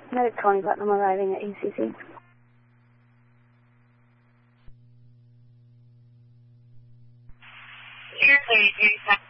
Medic Tony Putnam arriving at ECC. Here's a